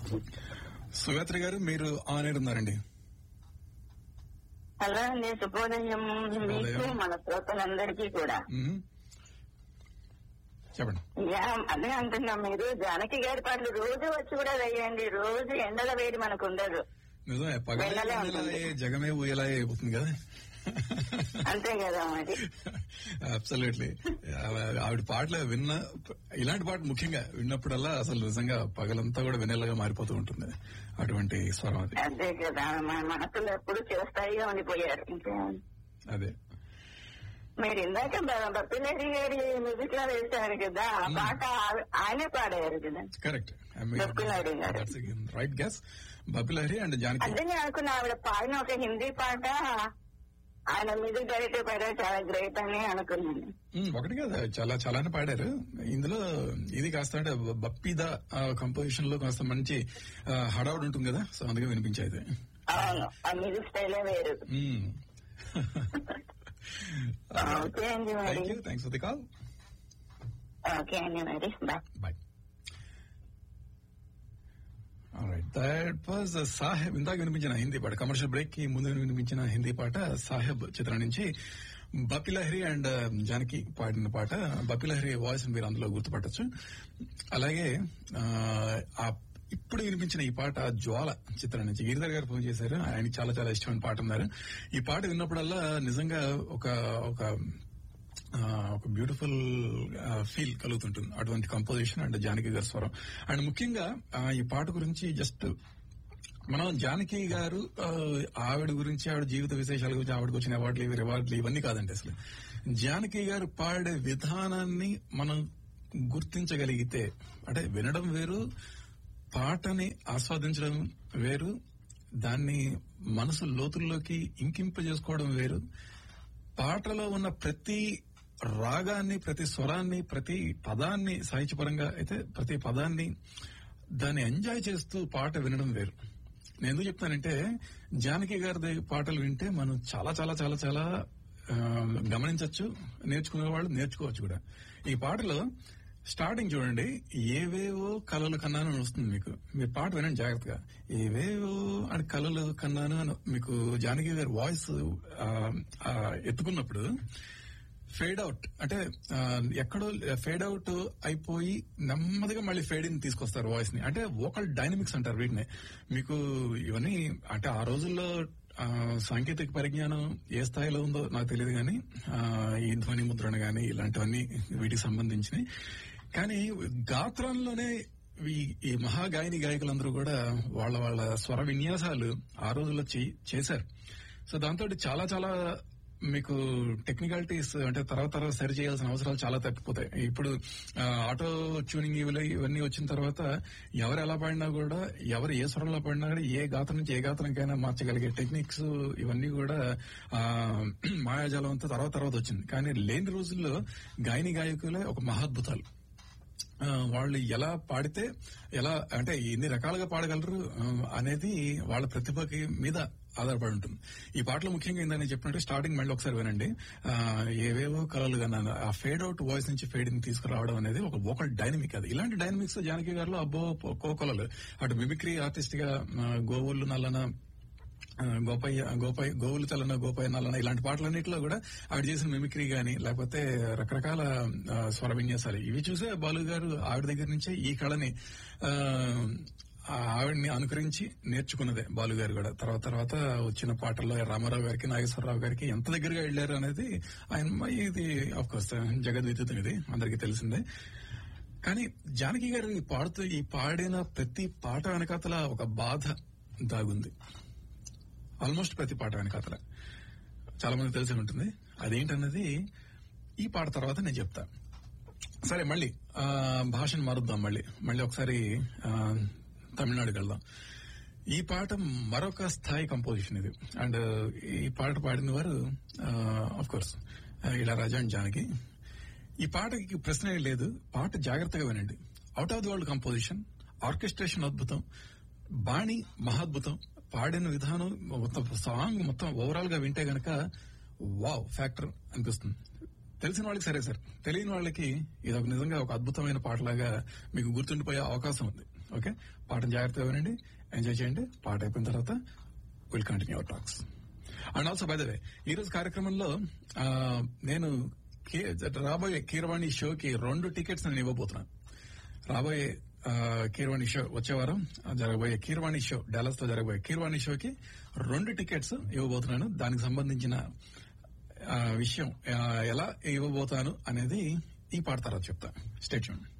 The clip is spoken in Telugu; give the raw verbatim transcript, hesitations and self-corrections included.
సుగాత్రి గారు మీరు ఆన్ ఎయిర్ ఉన్నారండి. హలో అండి, శుభోదయం మీకు మన శ్రోతలందరికీ కూడా. చెప్పండి. యా, అదే అంటున్నా, మీరు జానకి గారి పాటలు రోజు వచ్చి కూడా వేయండి. రోజు ఎండల వేడి మనకు ఉండదు. నిజమే, పగలే జగమే ఊయలా అయిపోతుంది కదా. అంతే కదా మరి. అబ్సల్యూట్లీ. ఆవిడ పాటలు విన్న, ఇలాంటి పాట ముఖ్యంగా విన్నప్పుడల్లా అసలు నిజంగా పగలంతా కూడా వెన్నెలగా మారిపోతూ ఉంటుంది అటువంటి స్వరం అది. అదే కదా, మన మనసులో ఎప్పుడు చిరస్థాయిగా ఉండిపోయారు. అదే మీరు ఇందాక బప్పిలేడి గారి మ్యూజిక్ లో వేశారు కదా, ఆ పాట ఆయనే పాడారు కదా. కరెక్ట్, బప్పిలేడి గారు. Right guess. Bappi Lahiri and Janaki. అదే నేను అనుకున్నా, ఆవిడ పాడిన ఒక హిందీ పాట ఆయన మ్యూజిక్ డైరెక్టర్ పాడారు, చాలా గ్రేట్ అని అనుకున్నాను. ఒకటి కదా, చాలా చాలానే పాడారు. ఇందులో ఇది కాస్త అంటే బప్పిద కంపోజిషన్ లో కాస్త మంచి హడావుడు ఉంటుంది కదా, సో అందుకే వినిపించేది. అవును, ఆ మ్యూజిక్ స్టైలే వేరు. ఓకే అండి మరి, thanks for the call. Okay అండి మరి, bye bye. That was Saheb. ఇందాక వినిపించిన హిందీ పాట, కమర్షియల్ బ్రేక్ కి ముందు వినిపించిన హిందీ పాట సాహెబ్ చిత్రం నుంచి బప్పిలహరి అండ్ జానకి పాడిన పాట. బప్పిలహరి వాయిస్ మీరు అందులో గుర్తుపట్టచ్చు. అలాగే ఆ ఇప్పుడు వినిపించిన ఈ పాట జ్వాల చిత్రం నుంచి గిరిధర్ గారు ఫోన్ చేశారు. ఆయనకి చాలా చాలా ఇష్టమైన పాట ఉన్నారు. ఈ పాట విన్నప్పుడల్లా నిజంగా ఒక ఒక ఒక బ్యూటిఫుల్ ఫీల్ కలుగుతుంటుంది. అటువంటి కంపోజిషన్ అండ్ జానకి గారి స్వరం. అండ్ ముఖ్యంగా ఈ పాట గురించి జస్ట్ మనం జానకి గారు ఆవిడ గురించి, ఆవిడ జీవిత విశేషాల గురించి, ఆవిడకి వచ్చిన అవార్డులు ఇవి రివార్డులు ఇవన్నీ కాదండి. అసలు జానకి గారు పాడే విధానాన్ని మనం గుర్తించగలిగితే, అంటే వినడం వేరు, పాటని ఆస్వాదించడం వేరు, దాన్ని మనసు లోతుల్లోకి ఇంకింపజేసుకోవడం వేరు. పాటలో ఉన్న ప్రతి రాగాన్ని, ప్రతి స్వరాన్ని, ప్రతి పదాన్ని, సాహిత్యపరంగా అయితే ప్రతి పదాన్ని దాన్ని ఎంజాయ్ చేస్తూ పాట వినడం వేరు. నేను ఎందుకు చెప్తానంటే, జానకి గారి పాటలు వింటే మనం చాలా చాలా చాలా చాలా గమనించవచ్చు, నేర్చుకునే వాళ్ళు నేర్చుకోవచ్చు కూడా. ఈ పాటలో స్టార్టింగ్ చూడండి, ఏవేవో కలలు కన్నాను అని వస్తుంది మీకు. మీరు పాట వినండి జాగ్రత్తగా. ఏవేవో అని కలలు కన్నాను అని మీకు జానకి గారి వాయిస్ ఎత్తుకున్నప్పుడు ఫేడ్ అవుట్, అంటే ఎక్కడో ఫేడ్ అవుట్ అయిపోయి నెమ్మదిగా మళ్ళీ ఫేడ్ ఇన్ తీసుకొస్తారు వాయిస్ ని. అంటే వోకల్ డైనమిక్స్ అంటారు వీటిని. మీకు ఇవన్నీ అంటే ఆ రోజుల్లో సాంకేతిక పరిజ్ఞానం ఏ స్థాయిలో ఉందో నాకు తెలియదు కానీ, ఈ ధ్వని ముద్రణ గాని ఇలాంటివన్నీ వీటికి సంబంధించినవి. కానీ గాత్రంలోనే ఈ మహాగాయని గాయకులందరూ కూడా వాళ్ళ వాళ్ళ స్వర విన్యాసాలు ఆ రోజుల్లో చేశారు. సో దాంతో చాలా చాలా మీకు టెక్నికాలిటీస్ అంటే తర్వాత తర్వాత సరి చేయాల్సిన అవసరాలు చాలా తప్పిపోతాయి. ఇప్పుడు ఆటో ట్యూనింగ్ ఇవన్నీ వచ్చిన తర్వాత ఎవరు ఎలా పాడినా కూడా, ఎవరు ఏ స్వరంలో పాడినా కూడా, ఏ గాత్రం నుంచి ఏ గాత్రంకైనా మార్చగలిగే టెక్నిక్స్ ఇవన్నీ కూడా మాయాజాలం అంతా తర్వాత తర్వాత వచ్చింది. కానీ లేని రోజుల్లో గాయని గాయకులే ఒక మహాద్భుతాలు. వాళ్ళు ఎలా పాడితే ఎలా అంటే ఎన్ని రకాలుగా పాడగలరు అనేది వాళ్ళ ప్రతిభకి మీద ఆధారపడి ఉంటుంది. ఈ పాటలో ముఖ్యంగా ఏందని చెప్పినట్టు స్టార్టింగ్ మళ్ళీ ఒకసారి వినండి. ఏవేవో కలలు కన్నాను, ఆ ఫేడ్ అవుట్ వాయిస్ నుంచి ఫేడ్ ఇన్ తీసుకురావడం అనేది ఒక వోకల్ డైనమిక్. అది ఇలాంటి డైనమిక్స్ జానకి గారిలో అబ్బో కోకొలలు. అటు మిమిక్రీ ఆర్టిస్ట్ గా గోవులు నల్లన, గోపయ్య గోపయ్య గోవులు చల్లన, గోపయ్య నల్లన ఇలాంటి పాటలన్నింటిలో కూడా ఆవిడ చేసిన మిమిక్రీ గాని, లేకపోతే రకరకాల స్వర విన్యాసాలు ఇవి చూసే బాలు గారు ఆవిడ దగ్గర నుంచే ఈ కళని ఆవిడ్ని అనుకరించి నేర్చుకున్నదే బాలు గారు కూడా. తర్వాత తర్వాత వచ్చిన పాటల్లో రామారావు గారికి, నాగేశ్వరరావు గారికి ఎంత దగ్గరగా వెళ్లారు అనేది ఆయన ఇది ఆఫ్ కోర్స్ జగద్విదితం, ఇది అందరికీ తెలిసిందే. కానీ జానకి గారు ఈ పాడుతూ ఈ పాడిన ప్రతి పాట వెనకాతల ఒక బాధ దాగుంది. ఆల్మోస్ట్ ప్రతి పాట వెనకాతల చాలా మంది తెలిసి ఉంటుంది. అదేంటన్నది ఈ పాట తర్వాత నేను చెప్తా. సరే, మళ్ళీ భాషను మారుద్దాం. మళ్ళీ మళ్ళీ ఒకసారి తమిళనాడుకి వెళ్దాం. ఈ పాట మరొక స్థాయి కంపోజిషన్ ఇది. అండ్ ఈ పాట పాడిన వారు of course Ilaiyaraaja and Janaki. ఈ పాటకి ప్రశ్న లేదు, పాట జాగ్రత్తగా వినండి. Out of the world composition, orchestration అద్భుతం, బాణి మహాద్భుతం, పాడిన విధానం మొత్తం సాంగ్ మొత్తం ఓవరాల్ గా వింటే గనక వావ్ ఫ్యాక్టర్ అనిపిస్తుంది. తెలిసిన వాళ్ళకి సరే సార్, తెలియని వాళ్ళకి ఇది ఒక నిజంగా ఒక అద్భుతమైన పాటలాగా మీకు గుర్తుండిపోయే అవకాశం ఉంది. ఓకే, పాటను జాగ్రత్తగా వినండి, ఎంజాయ్ చేయండి. పాట అయిపోయిన తర్వాత will continue our talks. And also by the way, ఈ రోజు కార్యక్రమంలో ఆ, నేను కే- రాబోయే కీరవాణి షోకి రెండు టికెట్స్ నేను ఇవ్వబోతున్నాను. రాబోయే ఆ, కీరవాణి షో వచ్చే వారం జరగబోయే కీరవాణి షో, డాలస్ లో జరగబోయే కీరవాణి షోకి రెండు టికెట్స్ ఇవ్వబోతున్నాను. దానికి సంబంధించిన ఆ, విషయం ఆ, ఎలా ఇవ్వబోతాను అనేది ఈ పాట తర్వాత చెప్తా. Stay tuned.